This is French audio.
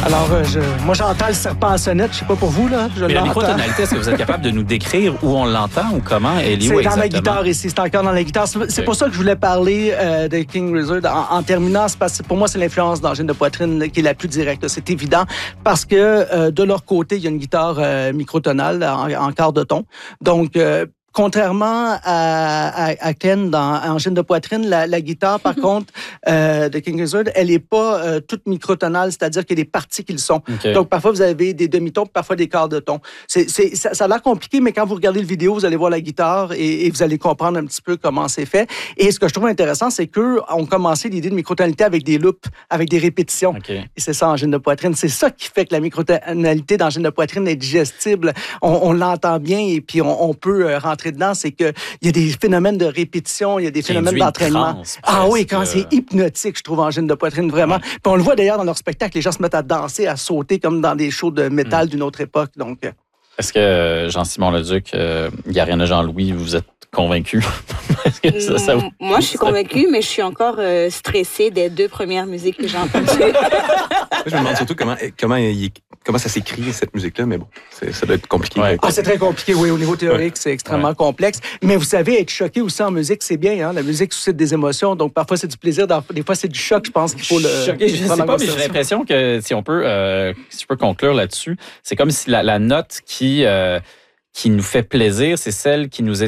Alors, moi, j'entends le serpent à sonnette. Je sais pas pour vous, là. Mais la microtonalité, est-ce que vous êtes capable de nous décrire où on l'entend ou comment? Elle est où C'est exactement? dans la guitare ici. C'est encore dans la guitare. C'est pour ça que je voulais parler de King Gizzard. En terminant, c'est parce que pour moi, c'est l'influence d'Angine de Poitrine qui est la plus directe. C'est évident parce que de leur côté, il y a une guitare microtonale en quart de ton. Donc, contrairement à Ken dans Angine de Poitrine, la guitare, par contre, de King Gizzard, elle n'est pas toute microtonale, c'est-à-dire qu'il y a des parties qui le sont. Okay. Donc, parfois, vous avez des demi-tons, parfois des quarts de ton. Ça a l'air compliqué, mais quand vous regardez le vidéo, vous allez voir la guitare et vous allez comprendre un petit peu comment c'est fait. Et ce que je trouve intéressant, c'est qu'eux ont commencé l'idée de microtonalité avec des loops, avec des répétitions. Okay. Et c'est ça, Angine de Poitrine. C'est ça qui fait que la microtonalité d'Angine de Poitrine est digestible. On l'entend bien et puis on peut rentrer dedans, c'est qu'il y a des phénomènes de répétition, il y a des phénomènes d'entraînement. Ah oui, quand c'est hypnotique, je trouve, Angine de Poitrine, vraiment. Puis on le voit d'ailleurs dans leur spectacle, les gens se mettent à danser, à sauter comme dans des shows de métal d'une autre époque. Donc, est-ce que Jean-Simon Leduc, Gariana Jean-Louis, vous êtes convaincu? Moi, je suis convaincue, mais je suis encore stressée des 2 premières musiques que j'ai entendues. Je me demande surtout comment ça s'écrit, cette musique-là, mais bon, ça doit être compliqué. Ouais. C'est très compliqué, oui. Au niveau théorique, c'est extrêmement complexe. Mais vous savez, être choqué aussi en musique, c'est bien. Hein? La musique suscite des émotions, donc parfois c'est du plaisir, des fois c'est du choc, je pense qu'il faut le... Choqué, je sais pas, mais j'ai l'impression que si je peux conclure là-dessus, c'est comme si la note qui nous fait plaisir, c'est celle qui nous est